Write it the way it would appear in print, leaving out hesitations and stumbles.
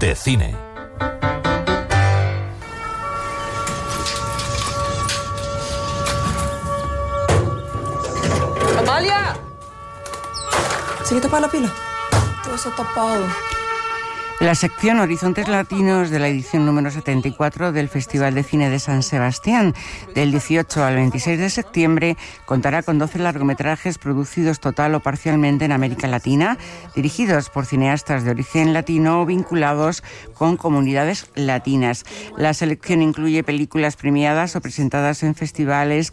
de cine. ¡Amalia! ¿Se quita para la pila? Todo está tapado. La sección Horizontes Latinos de la edición número 74 del Festival de Cine de San Sebastián, del 18 al 26 de septiembre, contará con 12 largometrajes producidos total o parcialmente en América Latina, dirigidos por cineastas de origen latino o vinculados con comunidades latinas. La selección incluye películas premiadas o presentadas en festivales